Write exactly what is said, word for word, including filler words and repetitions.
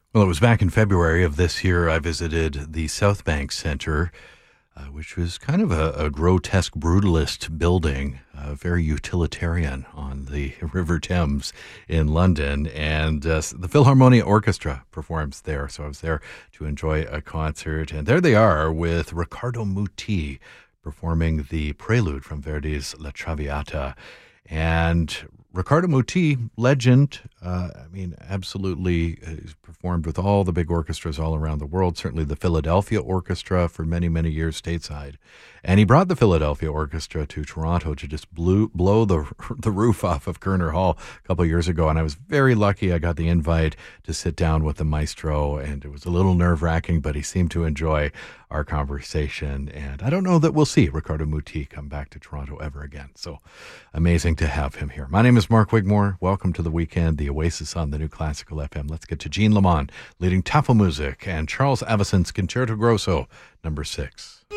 Well, it was back in February of this year I visited the South Bank Centre, uh, which was kind of a, a grotesque brutalist building, uh, very utilitarian on the River Thames in London. And uh, the Philharmonia Orchestra performs there. So I was there to enjoy a concert. And there they are with Riccardo Muti performing the prelude from Verdi's La Traviata. And Riccardo Muti, legend, uh, I mean, absolutely uh, he's performed with all the big orchestras all around the world, certainly the Philadelphia Orchestra for many, many years stateside. And he brought the Philadelphia Orchestra to Toronto to just blew, blow the the roof off of Kerner Hall a couple of years ago. And I was very lucky. I got the invite to sit down with the maestro, and it was a little nerve-wracking, but he seemed to enjoy our conversation. And I don't know that we'll see Riccardo Muti come back to Toronto ever again. So amazing to have him here. My name is Mark Wigmore. Welcome to the weekend, the Oasis on the New Classical F M. Let's get to Jean Lamont leading Tafelmusik and Charles Avicent's Concerto Grosso, number six.